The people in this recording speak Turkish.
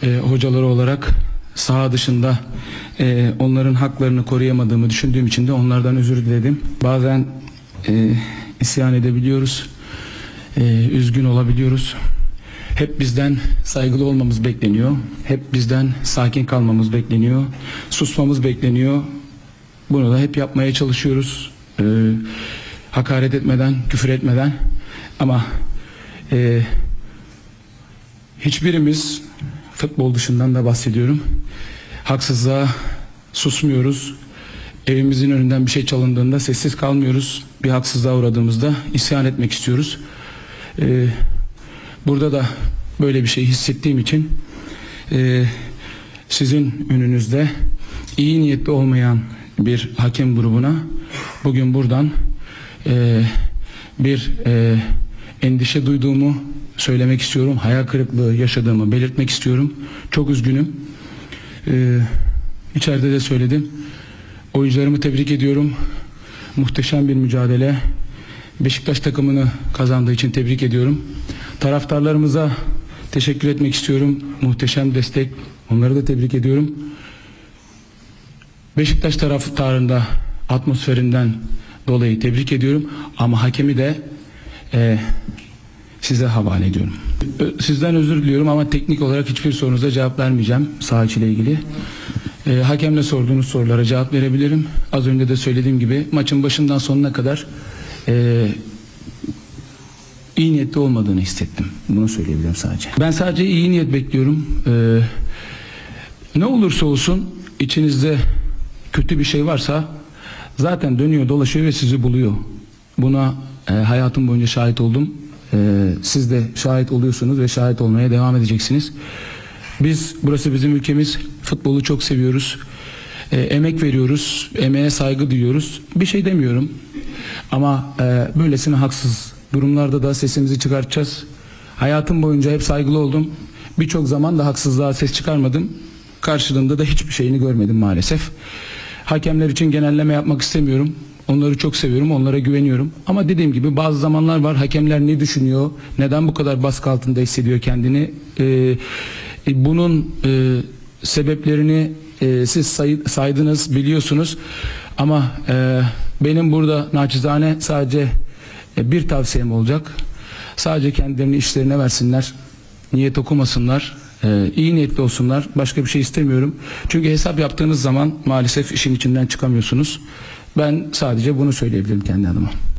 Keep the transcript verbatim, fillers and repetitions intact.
e, hocaları olarak saha dışında e, onların haklarını koruyamadığımı düşündüğüm için de onlardan özür diledim. Bazen e, isyan edebiliyoruz, e, üzgün olabiliyoruz. Hep bizden saygılı olmamız bekleniyor. Hep bizden sakin kalmamız bekleniyor. Susmamız bekleniyor. Bunu da hep yapmaya çalışıyoruz. E, hakaret etmeden, küfür etmeden. Ama e, hiçbirimiz, futbol dışından da bahsediyorum, haksızlığa susmuyoruz. Evimizin önünden bir şey çalındığında sessiz kalmıyoruz. Bir haksızlığa uğradığımızda isyan etmek istiyoruz. Ee, burada da böyle bir şey hissettiğim için e, sizin önünüzde iyi niyetli olmayan bir hakem grubuna bugün buradan e, bir e, endişe duyduğumu söylemek istiyorum. Hayal kırıklığı yaşadığımı belirtmek istiyorum. Çok üzgünüm. Ee, içeride de söyledim. Oyuncularımı tebrik ediyorum. Muhteşem bir mücadele. Beşiktaş takımını kazandığı için tebrik ediyorum. Taraftarlarımıza teşekkür etmek istiyorum. Muhteşem destek. Onları da tebrik ediyorum. Beşiktaş taraftarında atmosferinden dolayı tebrik ediyorum. Ama hakemi de e, size havale ediyorum. Sizden özür diliyorum ama teknik olarak hiçbir sorunuza cevap vermeyeceğim saha içiyle ilgili. E, hakemle sorduğunuz sorulara cevap verebilirim. Az önce de söylediğim gibi maçın başından sonuna kadar e, iyi niyetli olmadığını hissettim. Bunu söyleyebilirim sadece. Ben sadece iyi niyet bekliyorum. E, ne olursa olsun içinizde kötü bir şey varsa zaten dönüyor dolaşıyor ve sizi buluyor. Buna e, hayatım boyunca şahit oldum. Ee, siz de şahit oluyorsunuz ve şahit olmaya devam edeceksiniz. Biz, burası bizim ülkemiz. Futbolu çok seviyoruz. Ee, emek veriyoruz. Emeğe saygı duyuyoruz. Bir şey demiyorum. Ama e, böylesine haksız durumlarda da sesimizi çıkartacağız. Hayatım boyunca hep saygılı oldum. Birçok zaman da haksızlığa ses çıkarmadım. Karşılığında da hiçbir şeyini görmedim maalesef. Hakemler için genelleme yapmak istemiyorum. Onları çok seviyorum, onlara güveniyorum. Ama dediğim gibi bazı zamanlar var, hakemler ne düşünüyor, neden bu kadar baskı altında hissediyor kendini. Ee, bunun e, sebeplerini e, siz say, saydınız, biliyorsunuz. Ama e, benim burada naçizane sadece e, bir tavsiyem olacak. Sadece kendilerini işlerine versinler, niyet okumasınlar, e, iyi niyetli olsunlar. Başka bir şey istemiyorum. Çünkü hesap yaptığınız zaman maalesef işin içinden çıkamıyorsunuz. Ben sadece bunu söyleyebilirim kendi adıma.